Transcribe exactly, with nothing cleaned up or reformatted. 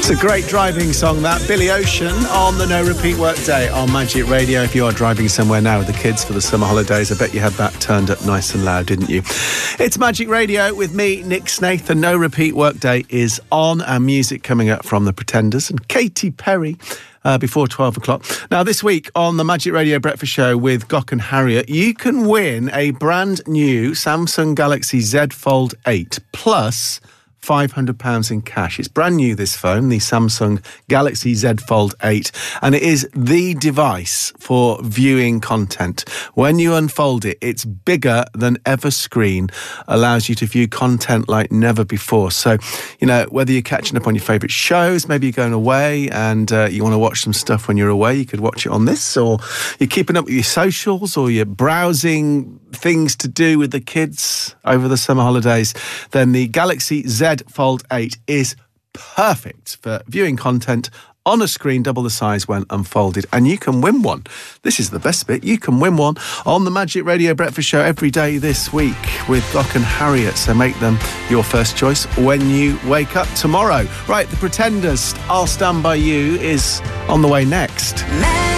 It's a great driving song, that. Billy Ocean on the No Repeat Workday on Magic Radio. If you are driving somewhere now with the kids for the summer holidays, I bet you had that turned up nice and loud, didn't you? It's Magic Radio with me, Nick Snaith. The No Repeat Workday is on, and music coming up from The Pretenders and Katy Perry uh, before twelve o'clock. Now, this week on the Magic Radio Breakfast Show with Gok and Harriet, you can win a brand new Samsung Galaxy Z Fold eight plus five hundred pounds in cash. It's brand new, this phone, the Samsung Galaxy Z Fold eight, and it is the device for viewing content. When you unfold it, it's bigger than ever screen, allows you to view content like never before. So, you know, whether you're catching up on your favourite shows, maybe you're going away and uh, you want to watch some stuff when you're away, you could watch it on this, or you're keeping up with your socials, or you're browsing things to do with the kids over the summer holidays, then the Galaxy Z Fold eight is perfect for viewing content on a screen double the size when unfolded, and you can win one. This is the best bit. You can win one on the Magic Radio Breakfast Show every day this week with Gok and Harriet, so make them your first choice when you wake up tomorrow. Right, The Pretenders, I'll Stand By You is on the way next.